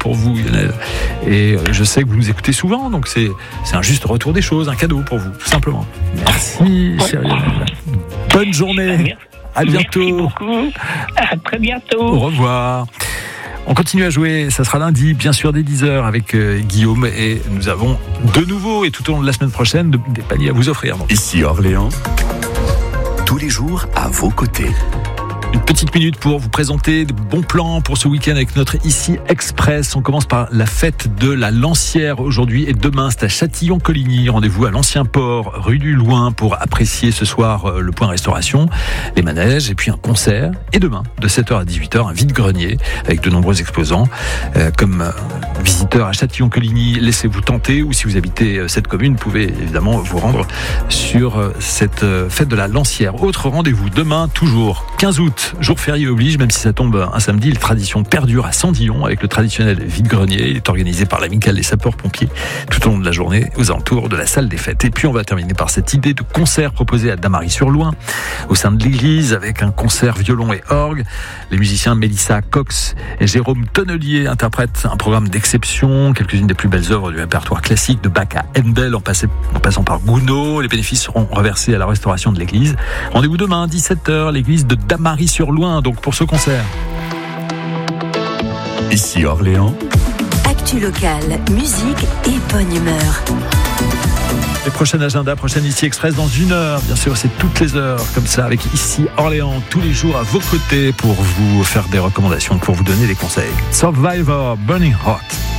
pour vous, Lionel. Et je sais que vous nous écoutez souvent, donc c'est un juste retour des choses, un cadeau pour vous, tout simplement. Merci, cher Lionel. Bonne journée. À bientôt. Merci beaucoup. À très bientôt. Au revoir. On continue à jouer, ça sera lundi, bien sûr, dès 10h avec Guillaume. Et nous avons de nouveau, et tout au long de la semaine prochaine, des paniers à vous offrir. Donc. Ici Orléans, tous les jours à vos côtés. Une petite minute pour vous présenter de bons plans pour ce week-end avec notre Ici Express. On commence par la fête de la Lancière aujourd'hui et demain c'est à Châtillon-Coligny. Rendez-vous à l'Ancien Port, rue du Loing pour apprécier ce soir le point restauration, les manèges et puis un concert. Et demain de 7h à 18h un vide-grenier avec de nombreux exposants. Comme visiteur à Châtillon-Coligny, laissez-vous tenter ou si vous habitez cette commune, vous pouvez évidemment vous rendre sur cette fête de la Lancière. Autre rendez-vous demain toujours 15 août. Jour férié oblige, même si ça tombe un samedi, la tradition perdure à Sandillon avec le traditionnel vide-grenier. Il est organisé par l'amicale des sapeurs-pompiers tout au long de la journée aux alentours de la salle des fêtes. Et puis on va terminer par cette idée de concert proposé à Damary-sur-Loing au sein de l'église avec un concert violon et orgue. Les musiciens Mélissa Cox et Jérôme Tonnelier interprètent un programme d'exception, quelques-unes des plus belles œuvres du répertoire classique de Bach à Handel en passant par Gounod. Les bénéfices seront reversés à la restauration de l'église. Rendez-vous demain 17h, l'église de Damary-sur-Loing, donc pour ce concert. Ici Orléans. Actu locale, musique et bonne humeur. Les prochains agendas, prochaine Ici Express dans 1 heure. Bien sûr, c'est toutes les heures comme ça avec Ici Orléans, tous les jours à vos côtés pour vous faire des recommandations, pour vous donner des conseils. Survivor, Burning Hot.